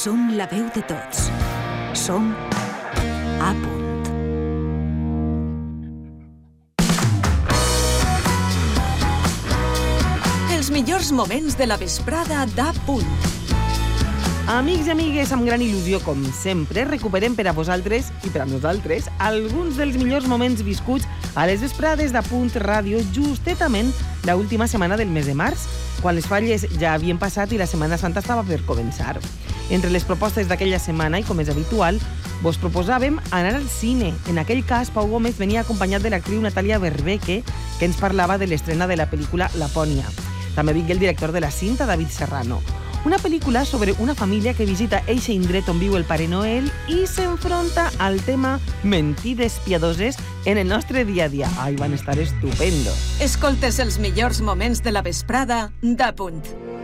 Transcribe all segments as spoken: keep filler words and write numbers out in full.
Som la veu de tots. Som A Punt. Els millors moments de la vesprada d'A Punt. Amics i amigues, amb gran il·lusió, com sempre, recuperem per a vosaltres i per a nosaltres alguns dels millors moments viscuts a les vesprades d'A Punt Ràdio justetament l'última setmana del mes de març, quan les falles ja havien passat i la Setmana Santa estava per començar. Entre les propostes d'aquella setmana, i com és habitual, vos proposàvem anar al cine. En aquell cas, Pau Gómez venia acompanyat de l'actriu Natàlia Berbeque, que ens parlava de l'estrena de la pel·lícula Lapònia. També vingué el director de la cinta, David Serrano. Una pel·lícula sobre una família que visita eixe indret on viu el Pare Noel i s'enfronta al tema mentides piadoses en el nostre dia a dia. Ai, van estar estupendo. Escoltes els millors moments de la vesprada d'A Punt.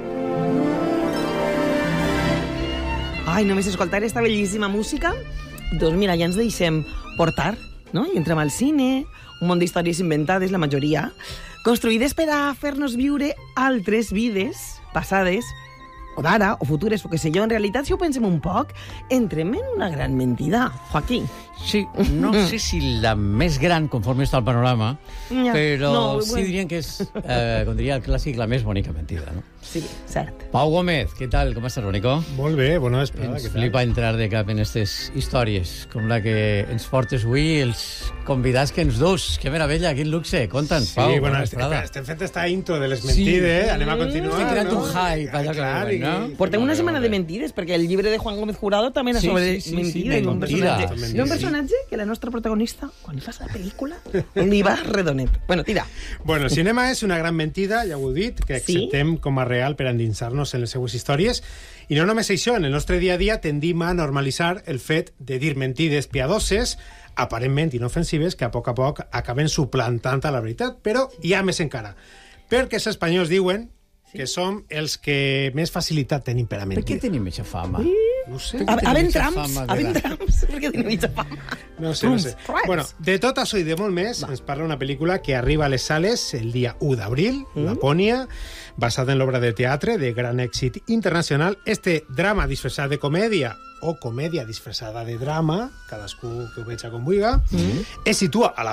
Ai, només escoltar esta bellíssima música, doncs mira, ja ens deixem portar, no? I entrem al cine, un munt d'històries inventades, la majoria, construïdes per a fer-nos viure altres vides passades, o d'ara, o futures, o què sé jo. En realitat, si ho pensem un poc, entrem en una gran mentida, Joaquín. Sí, no sé si la més gran, conforme està el panorama, Ja, però no, sí bueno. dirien que és, eh, com diria el clàssic, la més bonica mentida, no? Sí, cert. Pau Gómez, què tal? Com estàs, Bonico? Molt bé, bona vesprada. Ens flipa entrar de cap en aquestes històries, com la que ens portes avui, els convidats que ens dus. Que meravella, quin luxe. Conta'ns, Sí, Pau, bueno, bona estem, vesprada. estem fent esta intro de les mentides, Sí. anem a continuar, Estic creant no? un hype, allò que clar, diuen, no? i- Portem una Vale, setmana vale. de mentides, perquè el llibre de Juan Gómez Jurado també era Sí, sobre sí, sí, mentida. sí, i un mentida. personatge, Sí, i un sí. personatge que la nostra protagonista, quan li fas la pel·lícula, li va redonet. Bueno, tira. Bueno, el cinema és una gran mentida, ja ho he dit, que Sí? acceptem com a real per endinsar-nos en les seues històries. I no només això, en el nostre dia a dia tendim a normalitzar el fet de dir mentides piadoses, aparentment inofensives, que a poc a poc acaben suplantant a la veritat. Però hi ha més encara. Perquè els espanyols diuen que som els que més facilitat tenim per a Per mentir. què tenim aquesta fama? No sé. A, a Tenim ben mitja trams, fama de a ben la- trams, perquè tenim mitja fama. No sé, no sé. Trams. Bueno, de tot això i de molt més ens parla una pel·lícula que arriba a les sales el dia u d'abril, Mm. Lapònia, basada en l'obra de teatre de gran èxit internacional. Este drama disfressat de comèdia o comèdia disfressada de drama, cadascú que ho veja com vulga, Mm. es situa a la